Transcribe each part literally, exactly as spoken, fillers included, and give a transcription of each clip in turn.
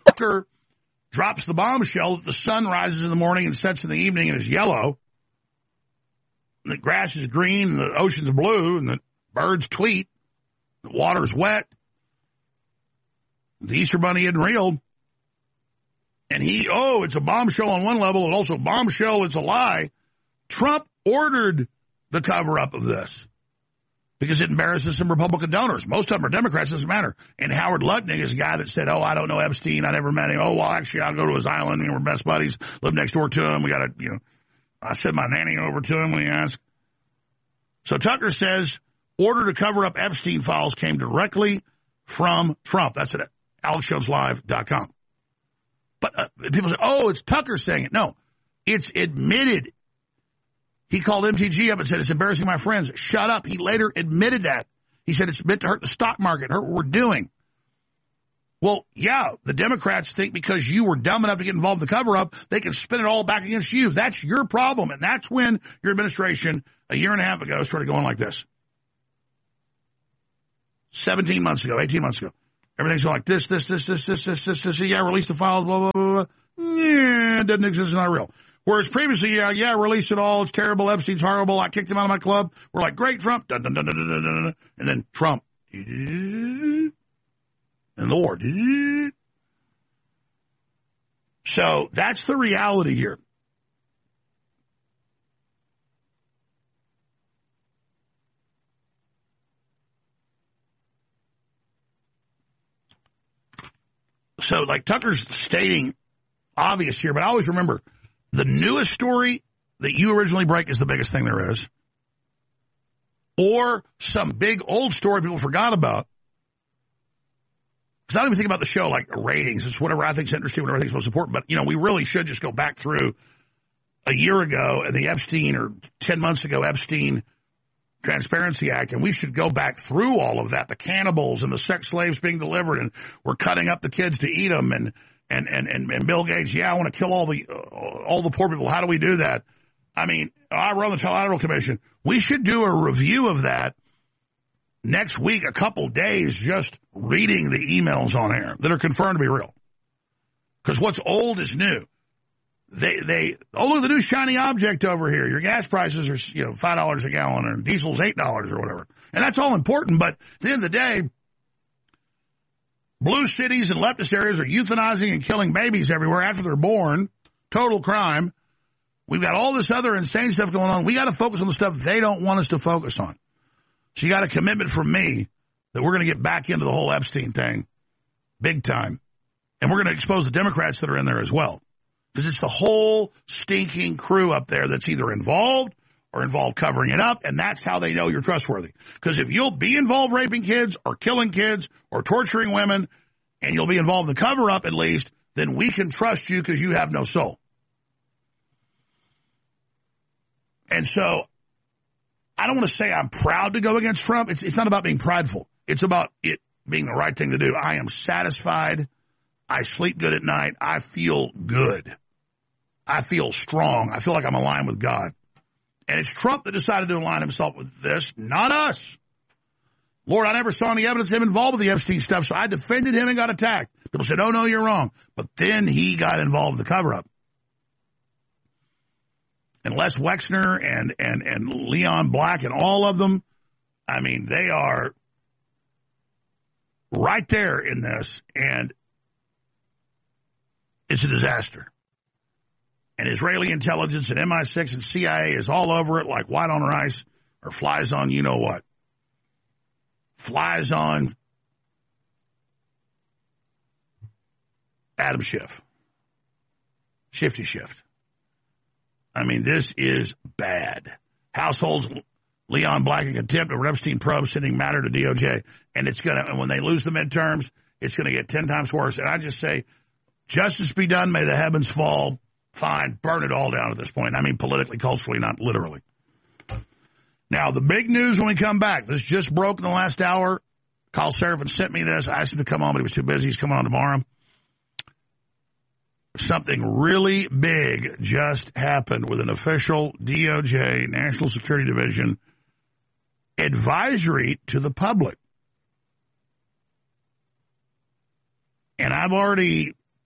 Tucker drops the bombshell that the sun rises in the morning and sets in the evening and is yellow, and the grass is green and the ocean's blue and the birds tweet, the water's wet, the Easter Bunny isn't real. And he, oh, it's a bombshell on one level and also bombshell, it's a lie. Trump ordered the cover-up of this because it embarrasses some Republican donors. Most of them are Democrats, doesn't matter. And Howard Lutnick is a guy that said, oh, I don't know Epstein, I never met him. Oh, well, actually, I'll go to his island, and we're best buddies, live next door to him. We got to, you know, I sent my nanny over to him when he asked. So Tucker says, order to cover up Epstein files came directly from Trump. That's at alex jones live dot com. But uh, people say, oh, it's Tucker saying it. No, it's admitted. He called M T G up and said, it's embarrassing my friends. Shut up. He later admitted that. He said it's meant to hurt the stock market, hurt what we're doing. Well, yeah, the Democrats think because you were dumb enough to get involved in the cover-up, they can spin it all back against you. That's your problem. And that's when your administration, a year and a half ago, started going like this. seventeen months ago, eighteen months ago. Everything's going like this, this, this, this, this, this, this, this. Yeah, release the files, blah, blah, blah, blah. Yeah, it doesn't exist, it's not real. Whereas previously, yeah, yeah, release it all. It's terrible. Epstein's horrible. I kicked him out of my club. We're like, great, Trump. Dun, dun, dun, dun, dun, dun, dun. And then Trump. And the war. So that's the reality here. So, like, Tucker's stating obvious here, but I always remember the newest story that you originally break is the biggest thing there is, or some big old story people forgot about. Because I don't even think about the show like ratings. It's whatever I think's interesting, whatever I think's most important. But, you know, we really should just go back through a year ago and the Epstein, or ten months ago, Epstein Transparency Act, and we should go back through all of that, the cannibals and the sex slaves being delivered, and we're cutting up the kids to eat them, and and and and, and Bill Gates, yeah, I want to kill all the uh, all the poor people. How do we do that? I mean, I run the Trilateral Commission. We should do a review of that next week, a couple days, just reading the emails on air that are confirmed to be real. Because what's old is new. They, they, oh, look, the new shiny object over here. Your gas prices are, you know, five dollars a gallon, or diesel's eight dollars or whatever. And that's all important. But at the end of the day, blue cities and leftist areas are euthanizing and killing babies everywhere after they're born. Total crime. We've got all this other insane stuff going on. We got to focus on the stuff they don't want us to focus on. So you got a commitment from me that we're going to get back into the whole Epstein thing big time. And we're going to expose the Democrats that are in there as well. Because it's the whole stinking crew up there that's either involved or involved covering it up, and that's how they know you're trustworthy. Because if you'll be involved raping kids or killing kids or torturing women, and you'll be involved in the cover-up at least, then we can trust you because you have no soul. And so I don't want to say I'm proud to go against Trump. It's, it's not about being prideful. It's about it being the right thing to do. I am satisfied. I sleep good at night. I feel good. I feel strong. I feel like I'm aligned with God. And it's Trump that decided to align himself with this, not us. Lord, I never saw any evidence of him involved with the Epstein stuff, so I defended him and got attacked. People said, oh, no, you're wrong. But then he got involved in the cover-up. And Les Wexner and, and, and Leon Black and all of them, I mean, they are right there in this, and it's a disaster. And Israeli intelligence and M I six and C I A is all over it like white on rice, or flies on you know what. Flies on Adam Schiff. Shifty Shift. I mean, this is bad. Households, Leon Black in contempt over Epstein probe, sending matter to D O J. And it's going to, and when they lose the midterms, it's going to get ten times worse. And I just say, justice be done, may the heavens fall. Fine, burn it all down at this point. I mean, politically, culturally, not literally. Now, the big news when we come back, this just broke in the last hour. Kyle Seraphin sent me this. I asked him to come on, but he was too busy. He's coming on tomorrow. Something really big just happened with an official D O J, National Security Division, advisory to the public. And I've already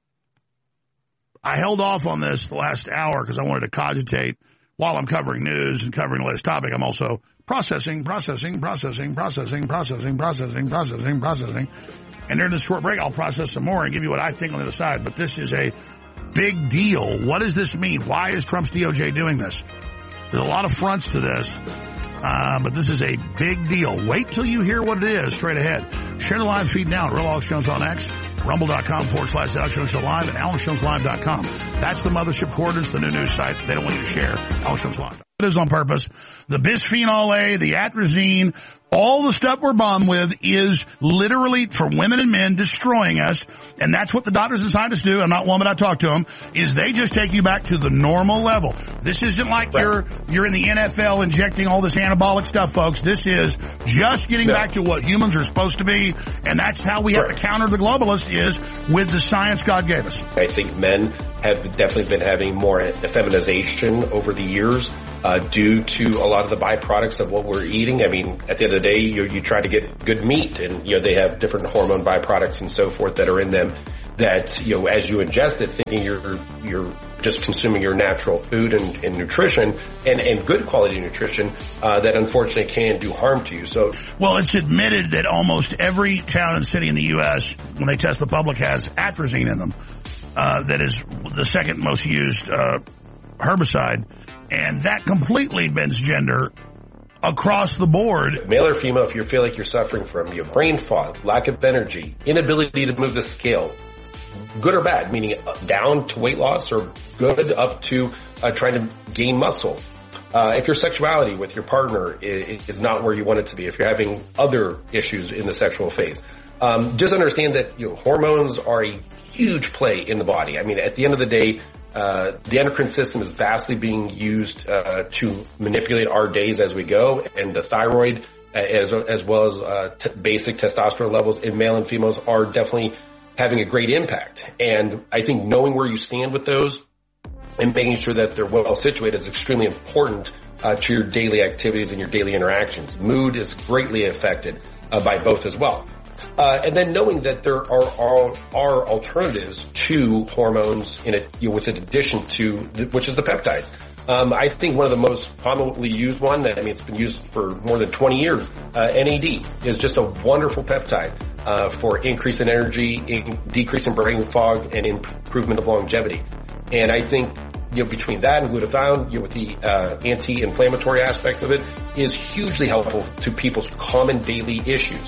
I held off on this the last hour because I wanted to cogitate while I'm covering news and covering the latest topic. I'm also processing, processing, processing, processing, processing, processing, processing, processing. And during this short break, I'll process some more and give you what I think on the other side. But this is a big deal. What does this mean? Why is Trump's D O J doing this? There's a lot of fronts to this, uh, but this is a big deal. Wait till you hear what it is straight ahead. Share the live feed now at Real Alex Jones on X, rumble.com forward slash Alex Jones Live, and alex jones live dot com. That's the mothership coordinates, the new news site. They don't want you to share. Alex Jones Live. It is on purpose. The bisphenol A, the atrazine, all the stuff we're bombed with is literally, for women and men, destroying us. And that's what the doctors and scientists do. I'm not one, but I talk to them, is they just take you back to the normal level. This isn't like right. you're you're in the N F L injecting all this anabolic stuff, folks. This is just getting no. back to what humans are supposed to be. And that's how we right. have to counter the globalist, is with the science God gave us. I think men have definitely been having more effeminization over the years. Uh, due to a lot of the byproducts of what we're eating. I mean, at the end of the day, you, you try to get good meat, and, you know, they have different hormone byproducts and so forth that are in them that, you know, as you ingest it, thinking you're, you're just consuming your natural food and, and nutrition and, and good quality nutrition, uh, that unfortunately can do harm to you. So, well, it's admitted that almost every town and city in the U S, when they test the public, has atrazine in them. Uh, that is the second most used, uh, herbicide. And that completely bends gender across the board. Male or female, if you feel like you're suffering from your brain fog, lack of energy, inability to move the scale, good or bad, meaning down to weight loss or good up to uh, trying to gain muscle. Uh, if your sexuality with your partner is, is not where you want it to be, if you're having other issues in the sexual phase, um, just understand that, you know, hormones are a huge play in the body. I mean, at the end of the day, Uh, the endocrine system is vastly being used uh, to manipulate our days as we go, and the thyroid, uh, as as well as uh, t- basic testosterone levels in male and females, are definitely having a great impact. And I think knowing where you stand with those and making sure that they're well situated is extremely important uh, to your daily activities and your daily interactions. Mood is greatly affected uh, by both as well. Uh, and then knowing that there are, are, are alternatives to hormones in it, you know, which in addition to, the, which is the peptides. Um, I think one of the most commonly used one, I mean, it's been used for more than twenty years, uh, N A D is just a wonderful peptide, uh, for increase in energy, in decrease in brain fog, and improvement of longevity. And I think, you know, between that and glutathione, you know, with the, uh, anti-inflammatory aspects of it, is hugely helpful to people's common daily issues.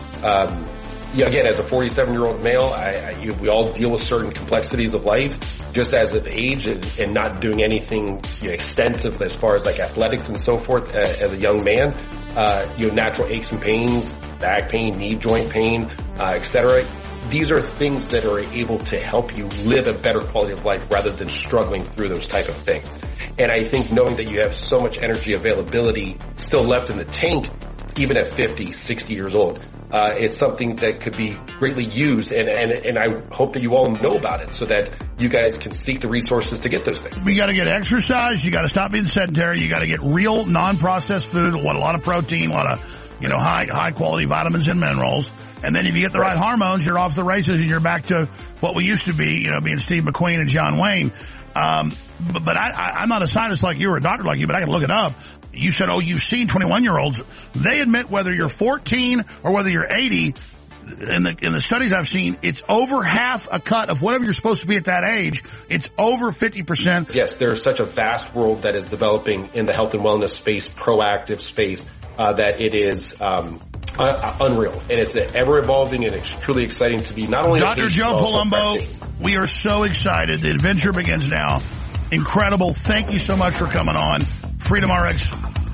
Um, yeah, again, as a forty-seven-year-old male, I, I, you, we all deal with certain complexities of life, just as of age, and, and not doing anything, you know, extensive as far as like athletics and so forth. Uh, as a young man, uh, you know, natural aches and pains, back pain, knee joint pain, uh, et cetera. These are things that are able to help you live a better quality of life rather than struggling through those type of things. And I think knowing that you have so much energy availability still left in the tank, even at fifty, sixty years old, Uh, it's something that could be greatly used, and, and, and I hope that you all know about it so that you guys can seek the resources to get those things. You got to get exercise. You got to stop being sedentary. You got to get real non-processed food, a lot of protein, a lot of, you know, high, high quality vitamins and minerals. And then if you get the right, right hormones, you're off the races and you're back to what we used to be, you know, being Steve McQueen and John Wayne. Um, but, but I, I, I'm not a scientist like you or a doctor like you, but I can look it up. You said, oh, you've seen twenty-one-year-olds. They admit whether you're fourteen or whether you're eighty, in the in the studies I've seen, it's over half a cut of whatever you're supposed to be at that age. It's over fifty percent. Yes, there's such a vast world that is developing in the health and wellness space, proactive space, uh, that it is um, uh, unreal. And it's ever evolving, and it's truly exciting to be not only Doctor Joe Palumbo, we are so excited. The adventure begins now. Incredible. Thank you so much for coming on. Freedom R X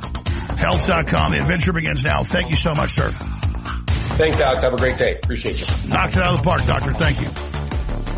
Health dot com. The adventure begins now. Thank you so much, sir. Thanks, Alex. Have a great day. Appreciate you. Knocked it out of the park, Doctor. Thank you.